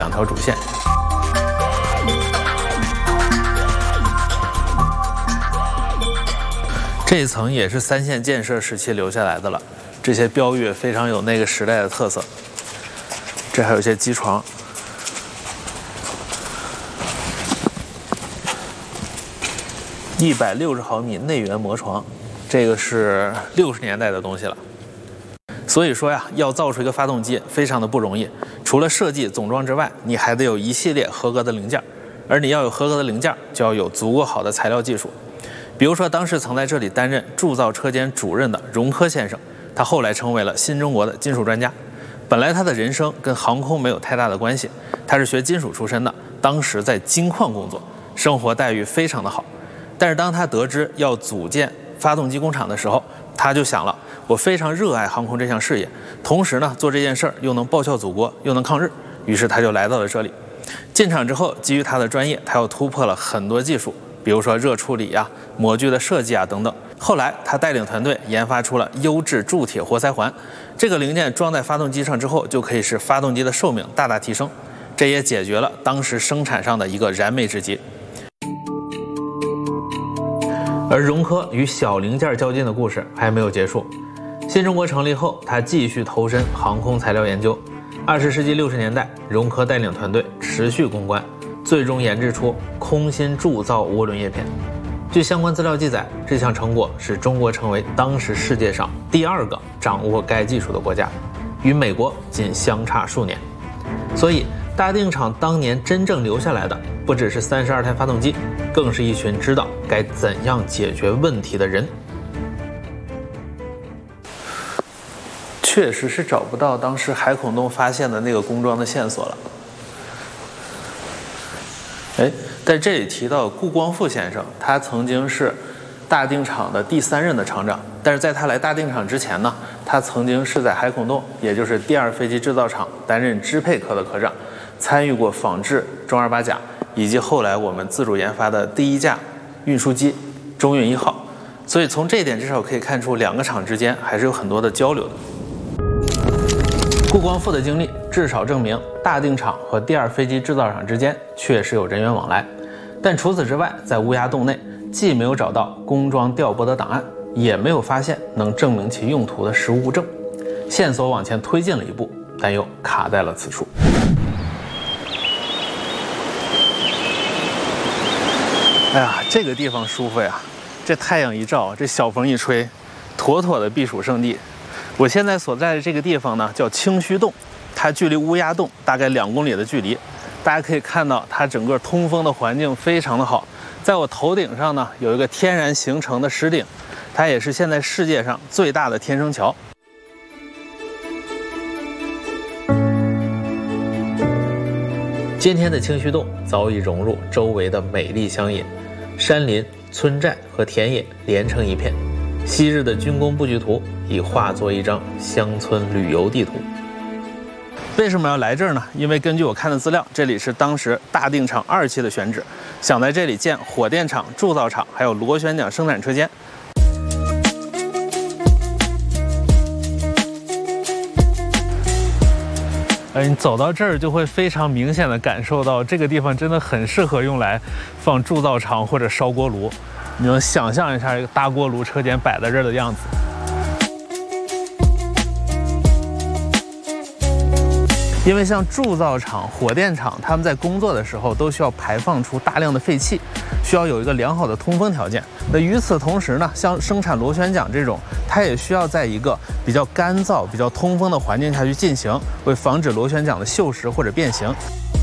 2条主线。这一层也是3线建设时期留下来的了，这些标语非常有那个时代的特色。这还有一些机床。160毫米内圆膜床，这个是60年代的东西了。所以说呀，要造出一个发动机非常的不容易，除了设计总装之外，你还得有一系列合格的零件，而你要有合格的零件，就要有足够好的材料技术。比如说，当时曾在这里担任铸造车间主任的荣科先生，他后来成为了新中国的金属专家。本来他的人生跟航空没有太大的关系，他是学金属出身的，当时在金矿工作，生活待遇非常的好。但是当他得知要组建发动机工厂的时候，他就想了，我非常热爱航空这项事业，同时呢做这件事儿又能报效祖国，又能抗日，于是他就来到了这里。进厂之后，基于他的专业，他又突破了很多技术，比如说热处理啊、模具的设计啊等等。后来他带领团队研发出了优质铸铁活塞环，这个零件装在发动机上之后，就可以使发动机的寿命大大提升，这也解决了当时生产上的一个燃眉之急。而荣科与小零件较劲的故事还没有结束。新中国成立后，他继续投身航空材料研究。20世纪60年代，荣科带领团队持续攻关，最终研制出空心铸造涡轮叶片。据相关资料记载，这项成果使中国成为当时世界上第2个掌握该技术的国家，与美国仅相差数年。所以大定厂当年真正留下来的不只是32台发动机，更是一群知道该怎样解决问题的人。确实是找不到当时海孔洞发现的那个工装的线索了。在这里提到顾光复先生，他曾经是大定厂的第3任的厂长，但是在他来大定厂之前呢，他曾经是在海孔洞，也就是第2飞机制造厂担任支配科的科长，参与过仿制中28甲，以及后来我们自主研发的第1架运输机中运1号。所以从这一点至少可以看出2个厂之间还是有很多的交流的。顾光复的经历至少证明大定厂和第2飞机制造厂之间确实有人员往来，但除此之外，在乌鸦洞内既没有找到工装调拨的档案，也没有发现能证明其用途的实物物证，线索往前推进了一步，但又卡在了此处。哎呀，这个地方舒服呀，这太阳一照，这小风一吹，妥妥的避暑胜地。我现在所在的这个地方呢，叫清虚洞，它距离乌鸦洞大概2公里的距离。大家可以看到，它整个通风的环境非常的好。在我头顶上呢，有一个天然形成的石顶，它也是现在世界上最大的天生桥。今天的清虚洞早已融入周围的美丽乡野，山林、村寨和田野连成一片。昔日的军工布局图已化作一张乡村旅游地图。为什么要来这儿呢？因为根据我看的资料，这里是当时大定厂2期的选址，想在这里建火电厂、铸造厂，还有螺旋桨生产车间。你走到这儿就会非常明显的感受到，这个地方真的很适合用来放铸造厂或者烧锅炉。你能想象一下一个大锅炉车间摆在这儿的样子。因为像铸造厂、火电厂，他们在工作的时候都需要排放出大量的废气，需要有一个良好的通风条件。那与此同时呢，像生产螺旋桨这种，它也需要在一个比较干燥、比较通风的环境下去进行，为防止螺旋桨的锈蚀或者变形。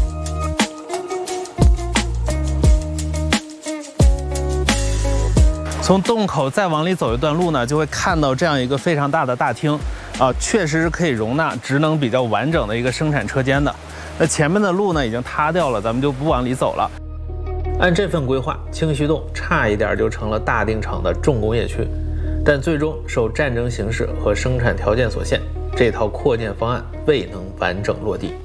从洞口再往里走一段路呢，就会看到这样一个非常大的大厅。确实是可以容纳职能比较完整的一个生产车间的。那前面的路呢已经塌掉了，咱们就不往里走了。按这份规划，清虚洞差一点就成了大定厂的重工业区，但最终受战争形势和生产条件所限，这套扩建方案未能完整落地。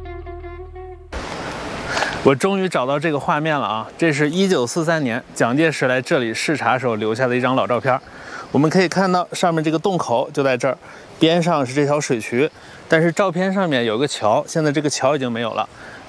我终于找到这个画面了啊！这是1943年蒋介石来这里视察时候留下的一张老照片。 我们可以看到上面这个洞口就在这儿，边上是这条水渠，但是照片上面有个桥，现在这个桥已经没有了。